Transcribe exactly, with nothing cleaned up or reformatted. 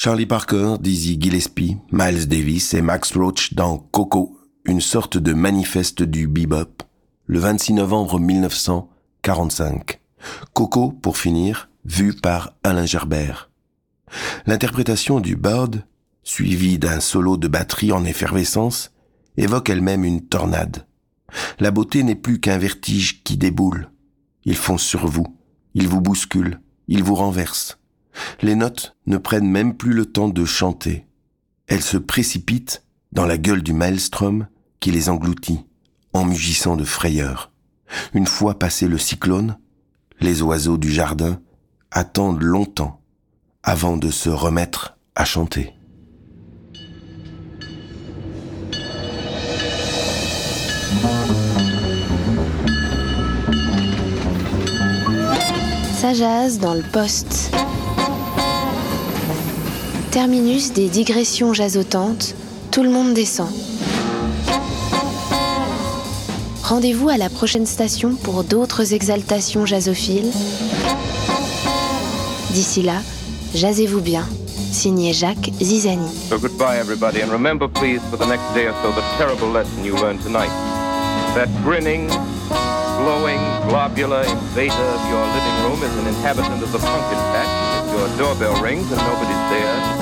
Charlie Parker, Dizzy Gillespie, Miles Davis et Max Roach dans Coco, une sorte de manifeste du bebop, le vingt-six novembre mille neuf cent quarante-cinq. Coco, pour finir, vu par Alain Gerbert. L'interprétation du Bird, suivie d'un solo de batterie en effervescence, évoque elle-même une tornade. La beauté n'est plus qu'un vertige qui déboule. Il fonce sur vous, il vous bouscule, il vous renverse. Les notes ne prennent même plus le temps de chanter. Elles se précipitent dans la gueule du maelstrom qui les engloutit, en mugissant de frayeur. Une fois passé le cyclone, les oiseaux du jardin attendent longtemps avant de se remettre à chanter. Ça jase dans le poste. Terminus des digressions jasotantes, tout le monde descend. Rendez-vous à la prochaine station pour d'autres exaltations jasophiles. D'ici là, jasez-vous bien. Signé Jacques Zizani. So goodbye everybody, and remember please for the next day or so the terrible lesson you learned tonight. That grinning, glowing, globular invader of your living room is an inhabitant of the pumpkin patch. If your doorbell rings and nobody's there,